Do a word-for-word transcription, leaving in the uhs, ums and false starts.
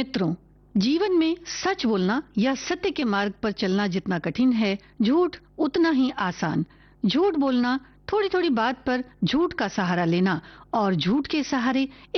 मित्रों, जीवन में सच बोलना या सत्य के मार्ग पर चलना जितना कठिन है, झूठ उतना ही आसान। झूठ बोलना, थोड़ी थोड़ी बात पर झूठ का सहारा लेना और झूठ के सहारे